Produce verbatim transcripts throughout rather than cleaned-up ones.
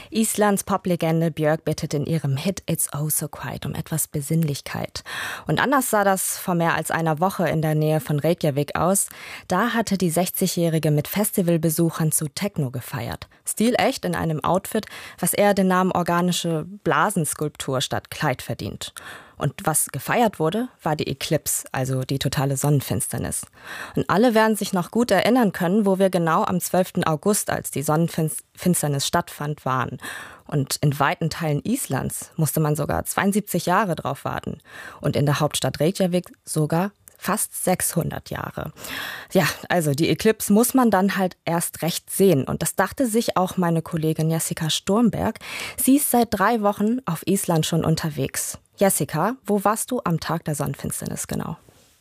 Islands Poplegende Björk bittet in ihrem Hit It's Oh So Quiet um etwas Besinnlichkeit. Und anders sah das vor mehr als einer Woche in der Nähe von Reykjavik aus. Da hatte die sechzigjährige mit Festivalbesuchern zu Techno gefeiert. Stilecht in einem Outfit, was eher den Namen organische Blasenskulptur statt Kleid verdient. Und was gefeiert wurde, war die Eclipse, also die totale Sonnenfinsternis. Und alle werden sich noch gut erinnern können, wo wir genau am zwölften August, als die Sonnenfinsternis stattfand, waren. Und in weiten Teilen Islands musste man sogar zweiundsiebzig Jahre drauf warten. Und in der Hauptstadt Reykjavik sogar fast sechshundert Jahre. Ja, also die Eclipse muss man dann halt erst recht sehen. Und das dachte sich auch meine Kollegin Jessica Sturmberg. Sie ist seit drei Wochen auf Island schon unterwegs. Jessica, wo warst du am Tag der Sonnenfinsternis genau?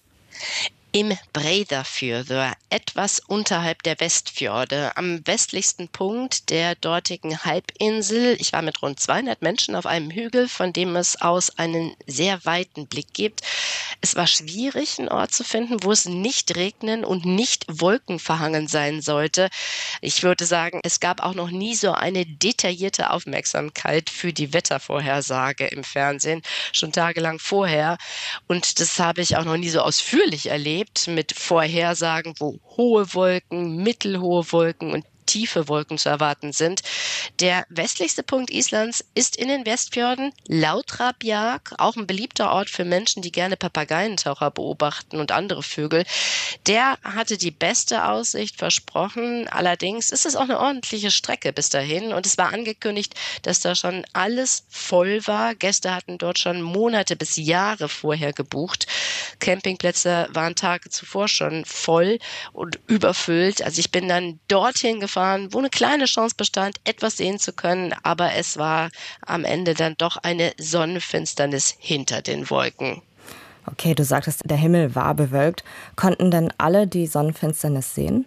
Im Breiðafjörður, etwas unterhalb der Westfjorde, am westlichsten Punkt der dortigen Halbinsel. Ich war mit rund zweihundert Menschen auf einem Hügel, von dem es aus einen sehr weiten Blick gibt. Es war schwierig, einen Ort zu finden, wo es nicht regnen und nicht wolkenverhangen sein sollte. Ich würde sagen, es gab auch noch nie so eine detaillierte Aufmerksamkeit für die Wettervorhersage im Fernsehen, schon tagelang vorher. Und das habe ich auch noch nie so ausführlich erlebt, mit Vorhersagen, wo hohe Wolken, mittelhohe Wolken und tiefe Wolken zu erwarten sind. Der westlichste Punkt Islands ist in den Westfjorden, Lautrabjarg, auch ein beliebter Ort für Menschen, die gerne Papageientaucher beobachten und andere Vögel. Der hatte die beste Aussicht versprochen. Allerdings ist es auch eine ordentliche Strecke bis dahin und es war angekündigt, dass da schon alles voll war. Gäste hatten dort schon Monate bis Jahre vorher gebucht. Campingplätze waren Tage zuvor schon voll und überfüllt. Also ich bin dann dorthin gefahren, wo eine kleine Chance bestand, etwas sehen zu können, aber es war am Ende dann doch eine Sonnenfinsternis hinter den Wolken. Okay, du sagtest, der Himmel war bewölkt. Konnten denn alle die Sonnenfinsternis sehen?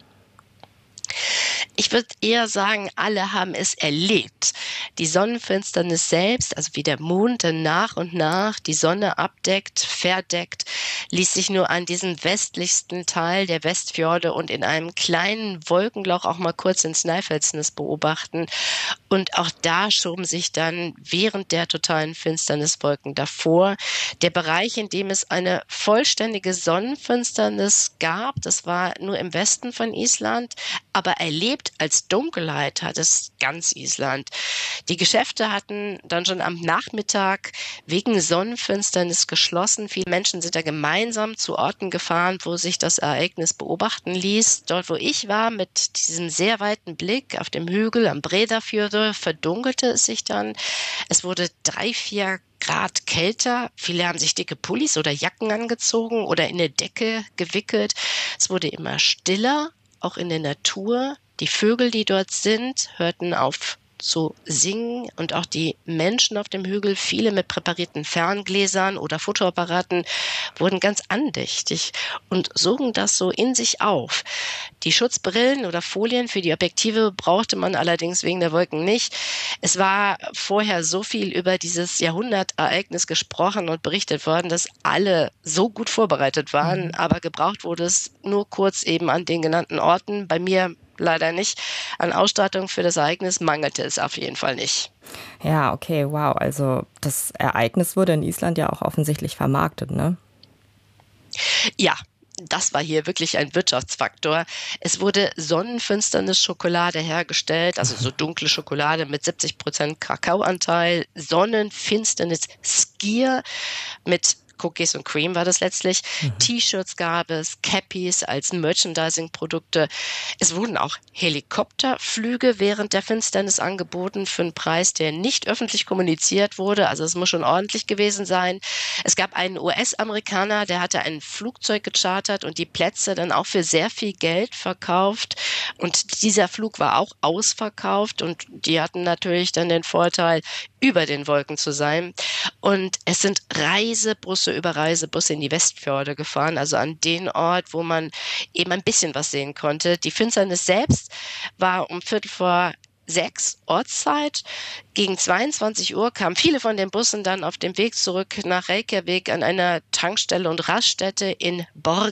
Ich würde eher sagen, alle haben es erlebt. Die Sonnenfinsternis selbst, also wie der Mond dann nach und nach die Sonne abdeckt, verdeckt, ließ sich nur an diesem westlichsten Teil der Westfjorde und in einem kleinen Wolkenloch auch mal kurz in Snæfellsnes beobachten. Und auch da schoben sich dann während der totalen Finsternis Wolken davor. Der Bereich, in dem es eine vollständige Sonnenfinsternis gab, das war nur im Westen von Island, aber erlebt als Dunkelheit hat es ganz Island. Die Geschäfte hatten dann schon am Nachmittag wegen Sonnenfinsternis geschlossen. Viele Menschen sind da gemeinsam zu Orten gefahren, wo sich das Ereignis beobachten ließ. Dort, wo ich war, mit diesem sehr weiten Blick auf dem Hügel am Breiðafjörður, verdunkelte es sich dann. Es wurde drei, vier Grad kälter. Viele haben sich dicke Pullis oder Jacken angezogen oder in eine Decke gewickelt. Es wurde immer stiller, auch in der Natur. Die Vögel, die dort sind, hörten auf zu singen und auch die Menschen auf dem Hügel, viele mit präparierten Ferngläsern oder Fotoapparaten, wurden ganz andächtig und sogen das so in sich auf. Die Schutzbrillen oder Folien für die Objektive brauchte man allerdings wegen der Wolken nicht. Es war vorher so viel über dieses Jahrhundertereignis gesprochen und berichtet worden, dass alle so gut vorbereitet waren, mhm. aber gebraucht wurde es nur kurz eben an den genannten Orten. Bei mir leider nicht. An Ausstattung für das Ereignis mangelte es auf jeden Fall nicht. Ja, okay, wow. Also das Ereignis wurde in Island ja auch offensichtlich vermarktet, ne? Ja. Das war hier wirklich ein Wirtschaftsfaktor. Es wurde Sonnenfinsternis-Schokolade hergestellt, also so dunkle Schokolade mit siebzig Prozent Kakaoanteil, Sonnenfinsternis-Skier mit Cookies und Cream war das letztlich. Mhm. T-Shirts gab es, Cappies als Merchandising-Produkte. Es wurden auch Helikopterflüge während der Finsternis angeboten für einen Preis, der nicht öffentlich kommuniziert wurde. Also es muss schon ordentlich gewesen sein. Es gab einen U S-Amerikaner, der hatte ein Flugzeug gechartert und die Plätze dann auch für sehr viel Geld verkauft. Und dieser Flug war auch ausverkauft und die hatten natürlich dann den Vorteil, über den Wolken zu sein. Und es sind Reisebusse über Reisebusse in die Westfjorde gefahren, also an den Ort, wo man eben ein bisschen was sehen konnte. Die Finsternis selbst war um Viertel vor sechs Ortszeit. Gegen zweiundzwanzig Uhr kamen viele von den Bussen dann auf dem Weg zurück nach Reykjavik an einer Tankstelle und Raststätte in Borg